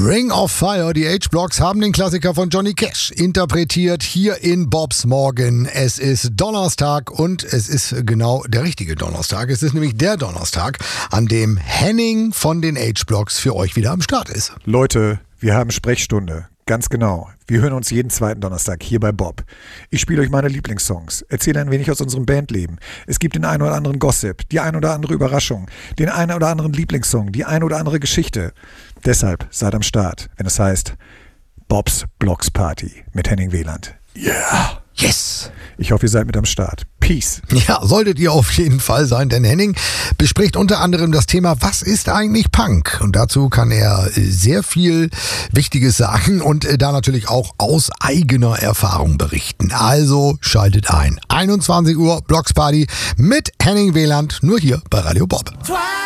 Ring of Fire, die H-Blocks haben den Klassiker von Johnny Cash interpretiert hier in Bobs Morgen. Es ist Donnerstag und es ist genau der richtige Donnerstag. Es ist nämlich der Donnerstag, an dem Henning von den H-Blocks für euch wieder am Start ist. Leute, wir haben Sprechstunde. Ganz genau. Wir hören uns jeden zweiten Donnerstag hier bei Bob. Ich spiele euch meine Lieblingssongs, erzähle ein wenig aus unserem Bandleben. Es gibt den einen oder anderen Gossip, die ein oder andere Überraschung, den einen oder anderen Lieblingssong, die ein oder andere Geschichte. Deshalb seid am Start, wenn es heißt Bobs Blocks Party mit Henning Wieland. Yeah! Yes! Ich hoffe, ihr seid mit am Start. Peace! Ja, solltet ihr auf jeden Fall sein, denn Henning bespricht unter anderem das Thema, was ist eigentlich Punk? Und dazu kann er sehr viel Wichtiges sagen und da natürlich auch aus eigener Erfahrung berichten. Also schaltet ein. 21 Uhr Blocks Party mit Henning Wieland, nur hier bei Radio Bob.